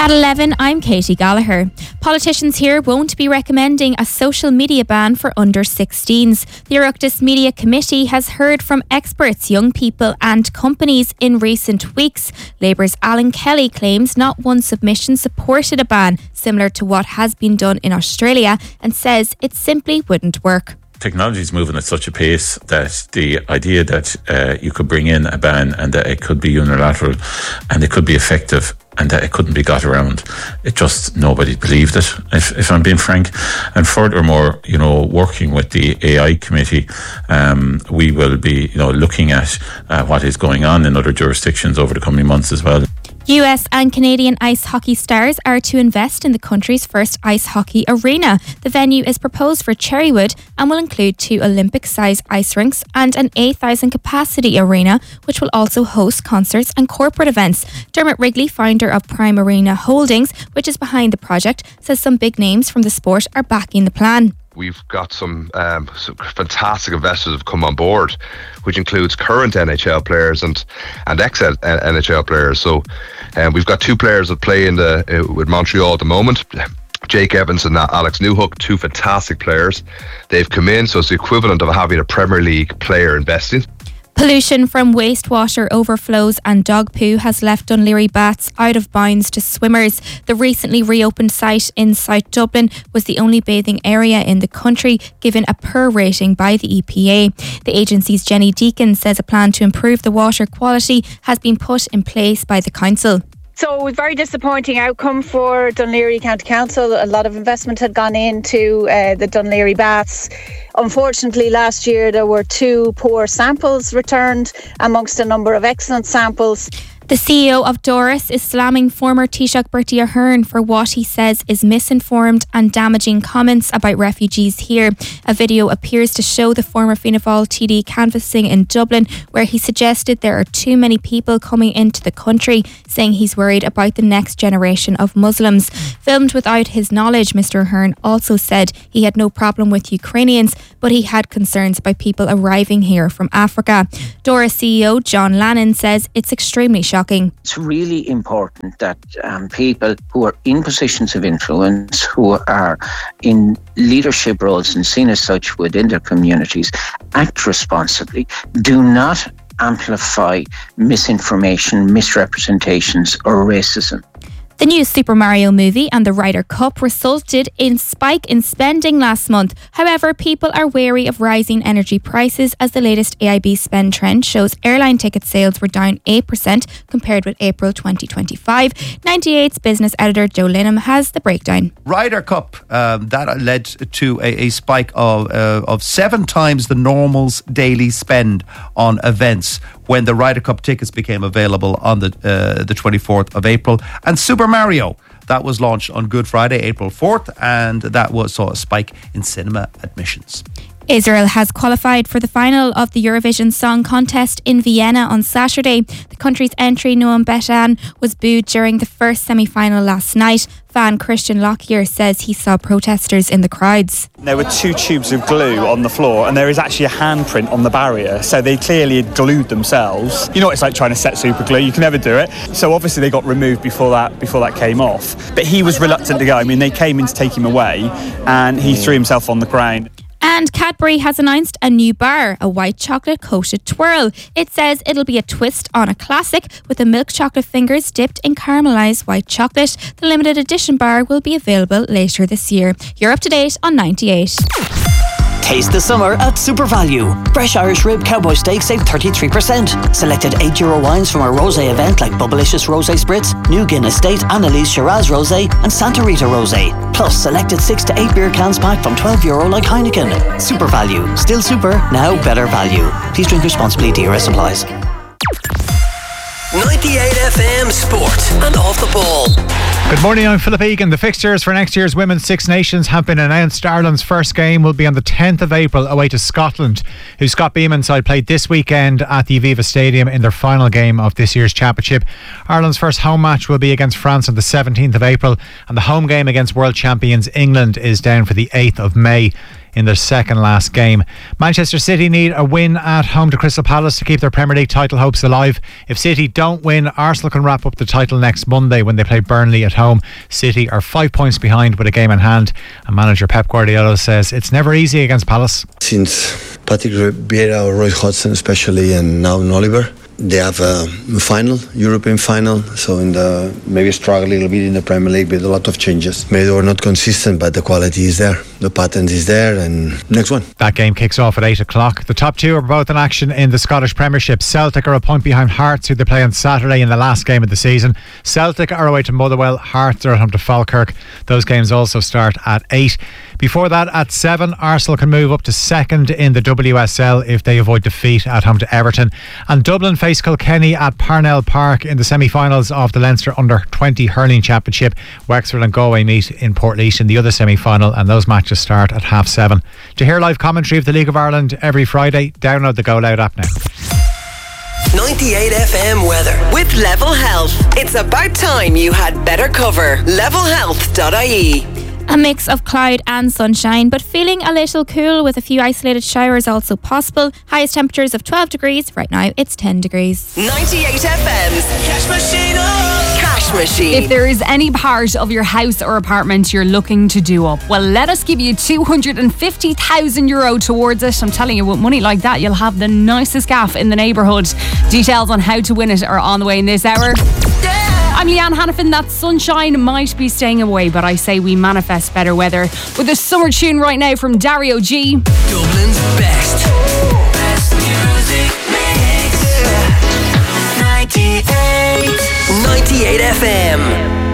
At 11, I'm Katie Gallagher. Politicians here won't be recommending a social media ban for under 16s. The Oireachtas Media Committee has heard from experts, young people and companies in recent weeks. Labour's Alan Kelly claims not one submission supported a ban similar to what has been done in Australia and says it simply wouldn't work. Technology is moving at such a pace that the idea that you could bring in a ban and that it could be unilateral and it could be effective and that it couldn't be got around, it just, nobody believed it, if I'm being frank. And furthermore, working with the AI committee, we will be, looking at what is going on in other jurisdictions over the coming months as well. US and Canadian ice hockey stars are to invest in the country's first ice hockey arena. The venue is proposed for Cherrywood and will include 2 Olympic-sized ice rinks and an 8,000 capacity arena, which will also host concerts and corporate events. Dermot Wrigley, founder of Prime Arena Holdings, which is behind the project, says some big names from the sport are backing the plan. We've got some fantastic investors have come on board, which includes current NHL players and ex-NHL players. So we've got 2 players that play with Montreal at the moment, Jake Evans and Alex Newhook, 2 fantastic players. They've come in, so it's the equivalent of having a Premier League player investing. Pollution from wastewater overflows and dog poo has left Dún Laoghaire Baths out of bounds to swimmers. The recently reopened site in South Dublin was the only bathing area in the country given a poor rating by the EPA. The agency's Jenny Deacon says a plan to improve the water quality has been put in place by the council. So it was a very disappointing outcome for Dún Laoghaire County Council. A lot of investment had gone into the Dún Laoghaire Baths. Unfortunately, last year there were 2 poor samples returned amongst a number of excellent samples. The CEO of Doris is slamming former Taoiseach Bertie Ahern for what he says is misinformed and damaging comments about refugees here. A video appears to show the former Fianna Fáil TD canvassing in Dublin, where he suggested there are too many people coming into the country, saying he's worried about the next generation of Muslims. Filmed without his knowledge, Mr Ahern also said he had no problem with Ukrainians, but he had concerns about people arriving here from Africa. Doris CEO John Lannon says it's extremely shocking. It's really important that people who are in positions of influence, who are in leadership roles and seen as such within their communities, act responsibly. Do not amplify misinformation, misrepresentations or racism. The new Super Mario movie and the Ryder Cup resulted in spike in spending last month. However, people are wary of rising energy prices as the latest AIB spend trend shows airline ticket sales were down 8% compared with April 2025. 98's business editor Joe Linham has the breakdown. Ryder Cup, that led to a spike of 7 times the normal's daily spend on events when the Ryder Cup tickets became available on the 24th of April. And Super Mario, that was launched on Good Friday, April 4th, and that saw a spike in cinema admissions. Israel has qualified for the final of the Eurovision Song Contest in Vienna on Saturday. The country's entry, Noam Betan, was booed during the first semi-final last night. Fan Christian Lockyer says he saw protesters in the crowds. There were 2 tubes of glue on the floor and there is actually a handprint on the barrier, so they clearly had glued themselves. You know what it's like trying to set super glue, you can never do it. So obviously they got removed before that came off. But he was reluctant to go. I mean, they came in to take him away and he threw himself on the ground. And Cadbury has announced a new bar, a white chocolate coated twirl. It says it'll be a twist on a classic with the milk chocolate fingers dipped in caramelised white chocolate. The limited edition bar will be available later this year. You're up to date on 98. Taste the summer at Super Value. Fresh Irish Rib Cowboy Steak save 33%. Selected €8 wines from our rosé event like Bubblicious Rosé Spritz, New Guinness State, Annalise Shiraz Rosé and Santa Rita Rosé. Plus selected 6 to 8 beer cans pack from €12 like Heineken. Super Value. Still super, now better value. Please drink responsibly. DRS applies. 98 FM Sport and Off the Ball. Good morning, I'm Philip Egan. The fixtures for next year's Women's Six Nations have been announced. Ireland's first game will be on the 10th of April away to Scotland, whose Scott Beeman side played this weekend at the Aviva Stadium in their final game of this year's championship. Ireland's first home match will be against France on the 17th of April, and the home game against world champions England is down for the 8th of May. In their second last game. Manchester City need a win at home to Crystal Palace to keep their Premier League title hopes alive. If City don't win, Arsenal can wrap up the title next Monday when they play Burnley at home. City are 5 points behind with a game in hand, and manager Pep Guardiola says it's never easy against Palace. Since Patrick Vieira or Roy Hodgson especially, and now Oliver, they have a final, European final, so maybe struggle a little bit in the Premier League with a lot of changes. Maybe they were not consistent, but the quality is there, the pattern is there, and next one. That game kicks off at 8 o'clock. The top two are both in action in the Scottish Premiership. Celtic are a point behind Hearts, who they play on Saturday in the last game of the season. Celtic are away to Motherwell, Hearts are at home to Falkirk. Those games also start at 8. Before that, at 7, Arsenal can move up to second in the WSL if they avoid defeat at home to Everton. And Dublin face Kilkenny at Parnell Park in the semi-finals of the Leinster Under-20 Hurling Championship. Wexford and Galway meet in Portlaoise in the other semi-final, and those matches start at 7:30. To hear live commentary of the League of Ireland every Friday, download the Go Loud app now. 98 FM weather with Level Health. It's about time you had better cover. levelhealth.ie. A mix of cloud and sunshine, but feeling a little cool with a few isolated showers also possible. Highest temperatures of 12 degrees. Right now it's 10 degrees. 98 FM's Cash Machine. Cash Machine. If there is any part of your house or apartment you're looking to do up, well, let us give you €250,000 towards it. I'm telling you, with money like that, you'll have the nicest gaff in the neighbourhood. Details on how to win it are on the way in this hour. I'm Leanne Hannafin. That sunshine might be staying away, but I say we manifest better weather with a summer tune right now from Dario G. Dublin's best music mix. 98 FM.